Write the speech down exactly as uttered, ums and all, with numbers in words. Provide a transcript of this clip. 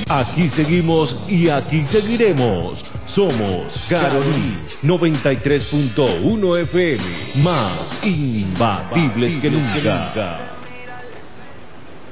Aquí seguimos y aquí seguiremos. Somos Carolí noventa y tres punto uno F M, más imbatibles que nunca.